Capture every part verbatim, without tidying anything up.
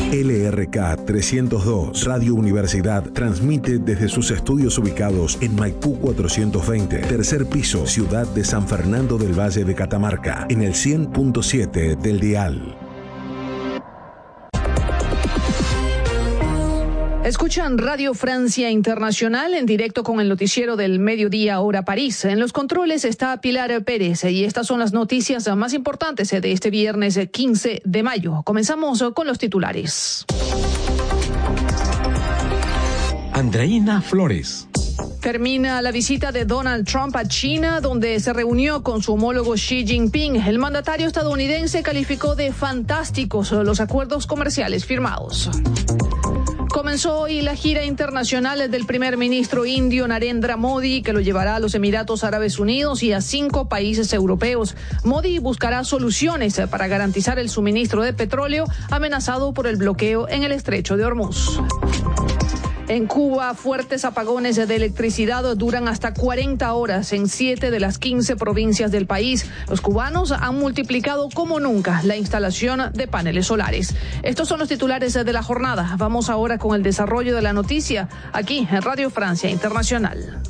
L R K trescientos dos Radio Universidad transmite desde sus estudios ubicados en Maipú cuatrocientos veinte, tercer piso, ciudad de San Fernando del Valle de Catamarca, en el cien punto siete del dial. Escuchan Radio Francia Internacional en directo con el noticiero del mediodía hora París. En los controles está Pilar Pérez y estas son las noticias más importantes de este viernes quince de mayo. Comenzamos con los titulares. Andreina Flores. Termina la visita de Donald Trump a China, donde se reunió con su homólogo Xi Jinping. El mandatario estadounidense calificó de fantásticos los acuerdos comerciales firmados. Comenzó hoy la gira internacional del primer ministro indio Narendra Modi, que lo llevará a los Emiratos Árabes Unidos y a cinco países europeos. Modi buscará soluciones para garantizar el suministro de petróleo amenazado por el bloqueo en el estrecho de Hormuz. En Cuba, fuertes apagones de electricidad duran hasta cuarenta horas en siete de las quince provincias del país. Los cubanos han multiplicado como nunca la instalación de paneles solares. Estos son los titulares de la jornada. Vamos ahora con el desarrollo de la noticia aquí en Radio Francia Internacional.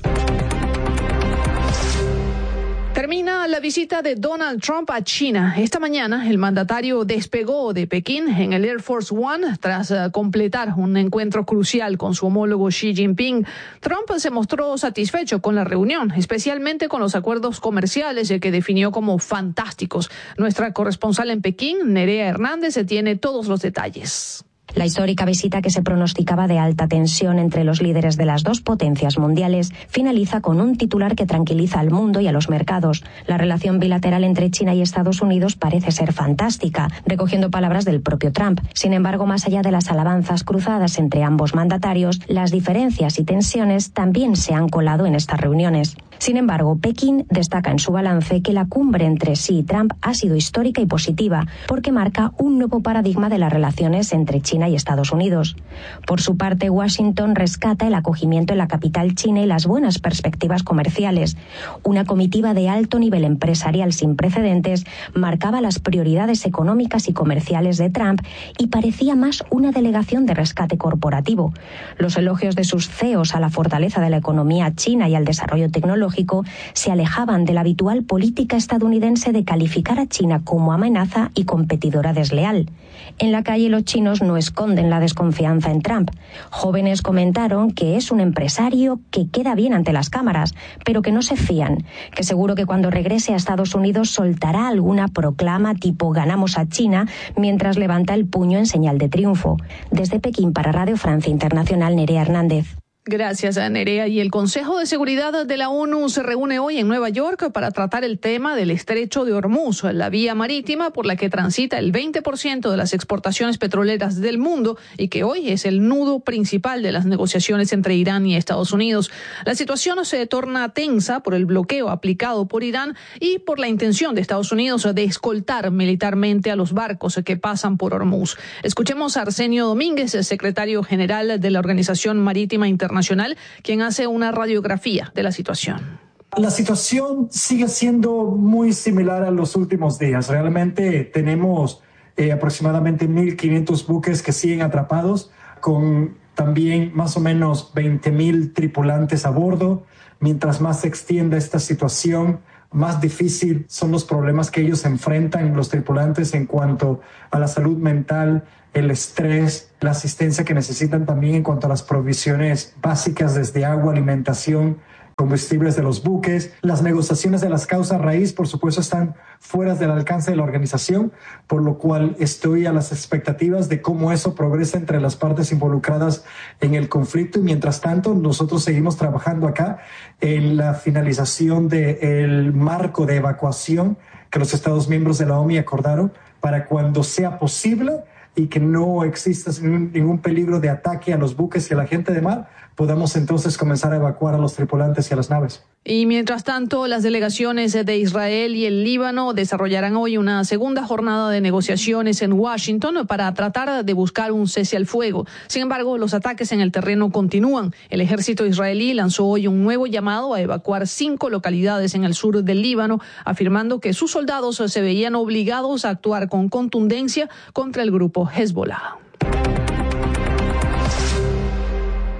Termina la visita de Donald Trump a China. Esta mañana el mandatario despegó de Pekín en el Air Force One tras uh, completar un encuentro crucial con su homólogo Xi Jinping. Trump se mostró satisfecho con la reunión, especialmente con los acuerdos comerciales que definió como fantásticos. Nuestra corresponsal en Pekín, Nerea Hernández, tiene todos los detalles. La histórica visita que se pronosticaba de alta tensión entre los líderes de las dos potencias mundiales finaliza con un titular que tranquiliza al mundo y a los mercados. La relación bilateral entre China y Estados Unidos parece ser fantástica, recogiendo palabras del propio Trump. Sin embargo, más allá de las alabanzas cruzadas entre ambos mandatarios, las diferencias y tensiones también se han colado en estas reuniones. Sin embargo, Pekín destaca en su balance que la cumbre entre Xi y Trump ha sido histórica y positiva, porque marca un nuevo paradigma de las relaciones entre China y Estados Unidos. Por su parte, Washington rescata el acogimiento en la capital china y las buenas perspectivas comerciales. Una comitiva de alto nivel empresarial sin precedentes marcaba las prioridades económicas y comerciales de Trump y parecía más una delegación de rescate corporativo. Los elogios de sus C E Os a la fortaleza de la economía china y al desarrollo tecnológico se alejaban de la habitual política estadounidense de calificar a China como amenaza y competidora desleal. En la calle, los chinos no esconden la desconfianza en Trump. Jóvenes comentaron que es un empresario que queda bien ante las cámaras, pero que no se fían, que seguro que cuando regrese a Estados Unidos soltará alguna proclama tipo ganamos a China mientras levanta el puño en señal de triunfo. Desde Pekín para Radio Francia Internacional, Nerea Hernández. Gracias, Nerea. Y el Consejo de Seguridad de la ONU se reúne hoy en Nueva York para tratar el tema del estrecho de Hormuz, la vía marítima por la que transita el veinte por ciento de las exportaciones petroleras del mundo y que hoy es el nudo principal de las negociaciones entre Irán y Estados Unidos. La situación se torna tensa por el bloqueo aplicado por Irán y por la intención de Estados Unidos de escoltar militarmente a los barcos que pasan por Hormuz. Escuchemos a Arsenio Domínguez, secretario general de la Organización Marítima Internacional, quien hace una radiografía de la situación. La situación sigue siendo muy similar a los últimos días. Realmente tenemos eh, aproximadamente mil quinientos buques que siguen atrapados, con también más o menos veinte mil tripulantes a bordo. Mientras más se extienda esta situación, más difícil son los problemas que ellos enfrentan, los tripulantes, en cuanto a la salud mental, el estrés, la asistencia que necesitan también en cuanto a las provisiones básicas desde agua, alimentación, combustibles de los buques. Las negociaciones de las causas raíz, por supuesto, están fuera del alcance de la organización, por lo cual estoy a las expectativas de cómo eso progresa entre las partes involucradas en el conflicto. Y mientras tanto, nosotros seguimos trabajando acá en la finalización del marco de evacuación que los Estados miembros de la O M I acordaron para cuando sea posible y que no exista ningún, ningún peligro de ataque a los buques y a la gente de mar, podamos entonces comenzar a evacuar a los tripulantes y a las naves. Y mientras tanto, las delegaciones de Israel y el Líbano desarrollarán hoy una segunda jornada de negociaciones en Washington para tratar de buscar un cese al fuego. Sin embargo, los ataques en el terreno continúan. El ejército israelí lanzó hoy un nuevo llamado a evacuar cinco localidades en el sur del Líbano, afirmando que sus soldados se veían obligados a actuar con contundencia contra el grupo Hezbollah.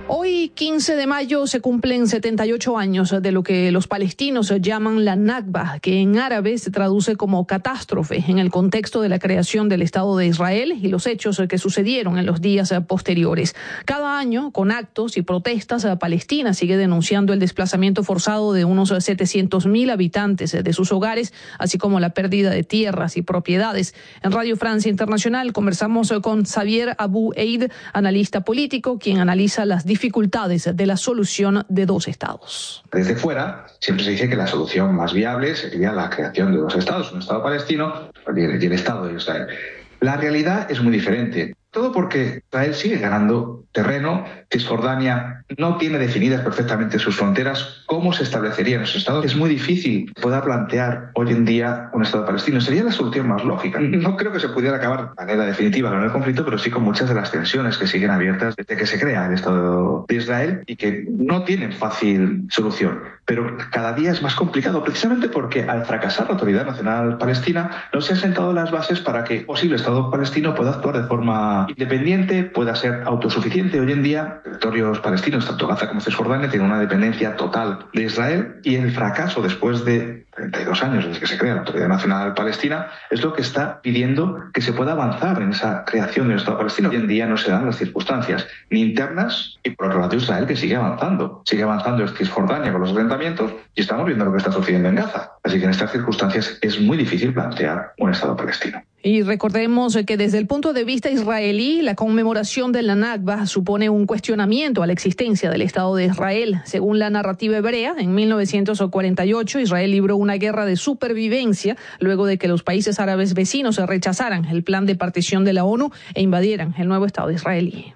Hoy, quince de mayo, se cumplen setenta y ocho años de lo que los palestinos llaman la Nakba, que en árabe se traduce como catástrofe en el contexto de la creación del Estado de Israel y los hechos que sucedieron en los días posteriores. Cada año, con actos y protestas, Palestina sigue denunciando el desplazamiento forzado de unos setecientos mil habitantes de sus hogares, así como la pérdida de tierras y propiedades. En Radio Francia Internacional conversamos con Xavier Abu Eid, analista político, quien analiza las dificultades de la solución de dos estados. Desde fuera siempre se dice que la solución más viable sería la creación de dos estados, un estado palestino y el estado de Israel. La realidad es muy diferente. Todo porque Israel sigue ganando terreno. Cisjordania no tiene definidas perfectamente sus fronteras. ¿Cómo se establecerían esos estados? Es muy difícil poder plantear hoy en día un estado palestino. Sería la solución más lógica. No creo que se pudiera acabar de manera definitiva con el conflicto, pero sí con muchas de las tensiones que siguen abiertas desde que se crea el Estado de Israel y que no tienen fácil solución. Pero cada día es más complicado, precisamente porque al fracasar la Autoridad Nacional Palestina no se han sentado las bases para que el posible Estado palestino pueda actuar de forma independiente, pueda ser autosuficiente. Hoy en día, territorios palestinos, tanto Gaza como Cisjordania, tienen una dependencia total de Israel, y el fracaso después de treinta y dos años desde que se crea la Autoridad Nacional Palestina es lo que está pidiendo que se pueda avanzar en esa creación de un Estado palestino. Hoy en día no se dan las circunstancias ni internas, y por otro lado Israel, que sigue avanzando, sigue avanzando en Cisjordania con los asentamientos, y estamos viendo lo que está sucediendo en Gaza. Así que en estas circunstancias es muy difícil plantear un Estado palestino. Y recordemos que desde el punto de vista israelí, la conmemoración de la Nakba supone un cuestionamiento a la existencia del Estado de Israel. Según la narrativa hebrea, en mil novecientos cuarenta y ocho Israel libró una guerra de supervivencia luego de que los países árabes vecinos rechazaran el plan de partición de la ONU e invadieran el nuevo Estado israelí.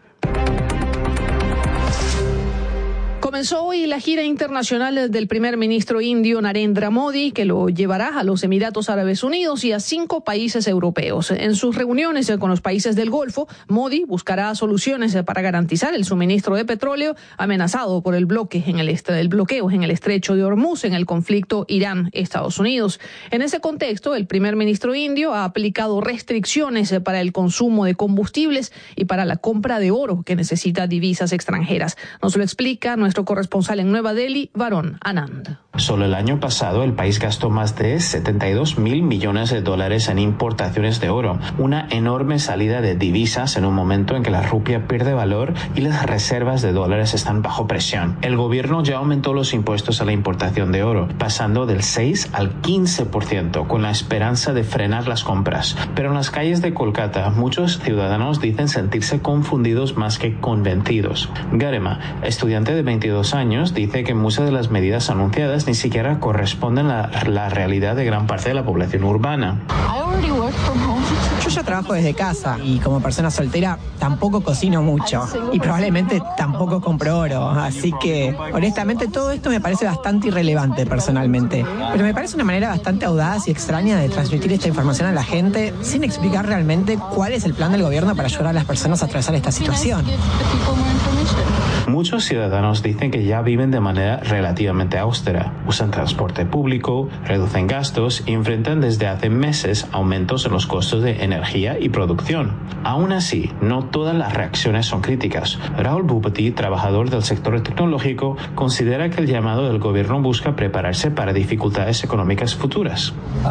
Comenzó hoy la gira internacional del primer ministro indio Narendra Modi, que lo llevará a los Emiratos Árabes Unidos y a cinco países europeos. En sus reuniones con los países del Golfo, Modi buscará soluciones para garantizar el suministro de petróleo amenazado por el, bloque en el, est- el bloqueo en el estrecho de Hormuz en el conflicto Irán-Estados Unidos. En ese contexto, el primer ministro indio ha aplicado restricciones para el consumo de combustibles y para la compra de oro, que necesita divisas extranjeras. Nos lo explica nuestro corresponsal en Nueva Delhi, Varun Anand. Solo el año pasado el país gastó más de setenta y dos mil millones de dólares en importaciones de oro, una enorme salida de divisas en un momento en que la rupia pierde valor y las reservas de dólares están bajo presión. El gobierno ya aumentó los impuestos a la importación de oro, pasando del seis al quince por ciento, con la esperanza de frenar las compras. Pero en las calles de Kolkata, muchos ciudadanos dicen sentirse confundidos más que convencidos. Garema, estudiante de veintidós años, dice que muchas de las medidas anunciadas ni siquiera corresponden a la realidad de gran parte de la población urbana. Yo ya trabajo desde casa y como persona soltera tampoco cocino mucho y probablemente tampoco compro oro, así que honestamente todo esto me parece bastante irrelevante personalmente, pero me parece una manera bastante audaz y extraña de transmitir esta información a la gente sin explicar realmente cuál es el plan del gobierno para ayudar a las personas a atravesar esta situación. Muchos ciudadanos dicen que ya viven de manera relativamente austera, usan transporte público, reducen gastos y enfrentan desde hace meses aumentos en los costos de energía y producción. Aún así, no todas las reacciones son críticas. Rahul Bhupati, trabajador del sector tecnológico, considera que el llamado del gobierno busca prepararse para dificultades económicas futuras.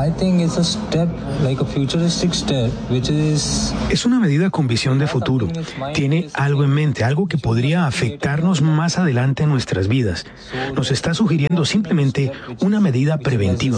Es una medida con visión de futuro. Tiene algo en mente, algo que podría afectar más adelante en nuestras vidas. Nos está sugiriendo simplemente una medida preventiva.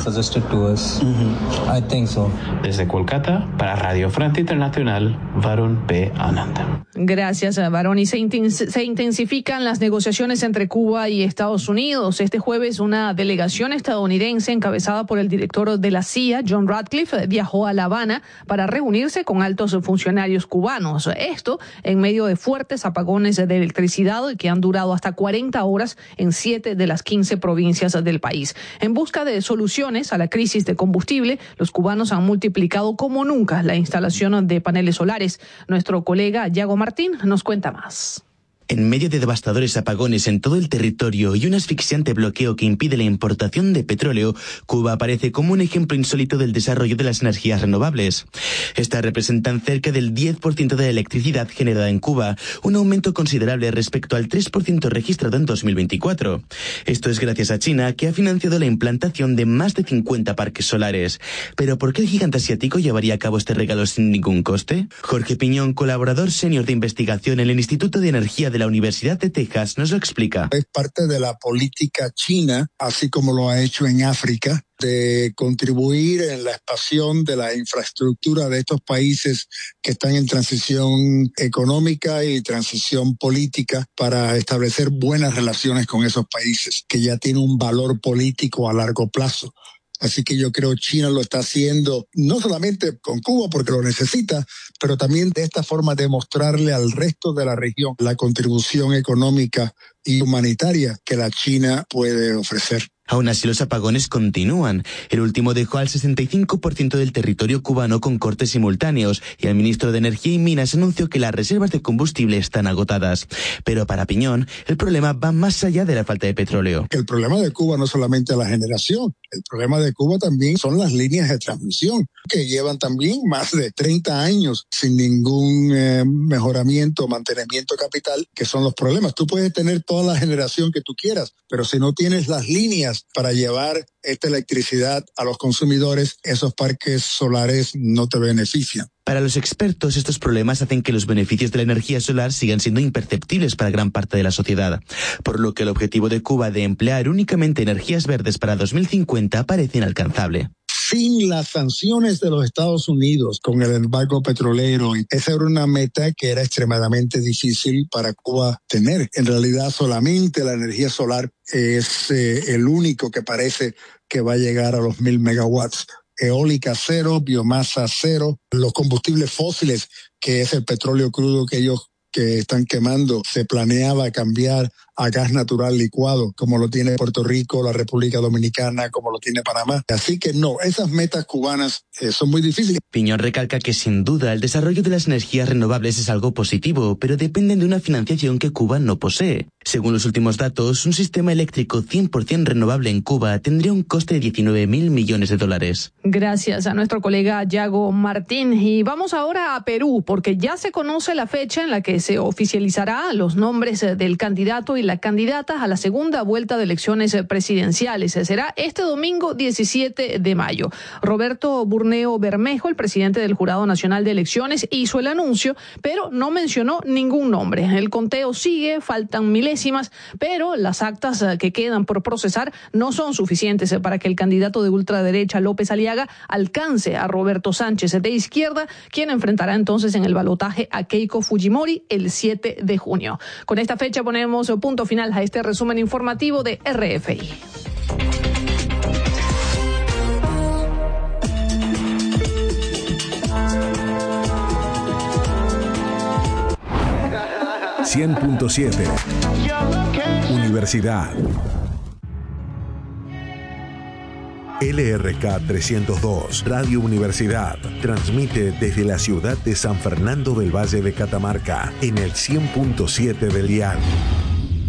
Desde Kolkata, para Radio Francia Internacional, Varun P. Anand. Gracias, Varun. Y se, inten- se intensifican las negociaciones entre Cuba y Estados Unidos. Este jueves, una delegación estadounidense encabezada por el director de la C I A, John Ratcliffe, viajó a La Habana para reunirse con altos funcionarios cubanos. Esto en medio de fuertes apagones de electricidad que han durado hasta cuarenta horas en siete de las quince provincias del país. En busca de soluciones a la crisis de combustible, los cubanos han multiplicado como nunca la instalación de paneles solares. Nuestro colega Yago Martín nos cuenta más. En medio de devastadores apagones en todo el territorio y un asfixiante bloqueo que impide la importación de petróleo, Cuba aparece como un ejemplo insólito del desarrollo de las energías renovables. Estas representan cerca del diez por ciento de la electricidad generada en Cuba, un aumento considerable respecto al tres por ciento registrado en dos mil veinticuatro. Esto es gracias a China, que ha financiado la implantación de más de cincuenta parques solares. ¿Pero por qué el gigante asiático llevaría a cabo este regalo sin ningún coste? Jorge Piñón, colaborador senior de investigación en el Instituto de Energía de la Universidad de Texas, nos lo explica. Es parte de la política china, así como lo ha hecho en África, de contribuir en la expansión de la infraestructura de estos países que están en transición económica y transición política para establecer buenas relaciones con esos países, que ya tienen un valor político a largo plazo. Así que yo creo que China lo está haciendo no solamente con Cuba porque lo necesita, pero también de esta forma de mostrarle al resto de la región la contribución económica y humanitaria que la China puede ofrecer. Aún así, los apagones continúan. El último dejó al sesenta y cinco por ciento del territorio cubano con cortes simultáneos y el ministro de Energía y Minas anunció que las reservas de combustible están agotadas. Pero para Piñón, el problema va más allá de la falta de petróleo. El problema de Cuba no es solamente la generación, el problema de Cuba también son las líneas de transmisión, que llevan también más de treinta años sin ningún eh, mejoramiento, mantenimiento capital, que son los problemas. Tú puedes tener toda la generación que tú quieras, pero si no tienes las líneas para llevar esta electricidad a los consumidores, esos parques solares no te benefician. Para los expertos, estos problemas hacen que los beneficios de la energía solar sigan siendo imperceptibles para gran parte de la sociedad, por lo que el objetivo de Cuba de emplear únicamente energías verdes para dos mil cincuenta parece inalcanzable. Sin las sanciones de los Estados Unidos con el embargo petrolero, esa era una meta que era extremadamente difícil para Cuba tener. En realidad, solamente la energía solar es eh, el único que parece que va a llegar a los mil megawatts. Eólica cero, biomasa cero, los combustibles fósiles, que es el petróleo crudo que ellos que están quemando, se planeaba cambiar a gas natural licuado, como lo tiene Puerto Rico, la República Dominicana, como lo tiene Panamá. Así que no, esas metas cubanas eh, son muy difíciles. Piñón recalca que sin duda el desarrollo de las energías renovables es algo positivo, pero dependen de una financiación que Cuba no posee. Según los últimos datos, un sistema eléctrico cien por ciento renovable en Cuba tendría un coste de diecinueve mil millones de dólares. Gracias a nuestro colega Yago Martín. Y vamos ahora a Perú, porque ya se conoce la fecha en la que se oficializará los nombres del candidato y la candidata a la segunda vuelta de elecciones presidenciales. Será este domingo diecisiete de mayo. Roberto Burneo Bermejo, el presidente del Jurado Nacional de Elecciones, hizo el anuncio, pero no mencionó ningún nombre. El conteo sigue, faltan milésimas, pero las actas que quedan por procesar no son suficientes para que el candidato de ultraderecha López Aliaga alcance a Roberto Sánchez de izquierda, quien enfrentará entonces en el balotaje a Keiko Fujimori el siete de junio. Con esta fecha ponemos punto final a este resumen informativo de R F I. cien punto siete Universidad. L R K trescientos dos, Radio Universidad, transmite desde la ciudad de San Fernando del Valle de Catamarca, en el cien punto siete del dial.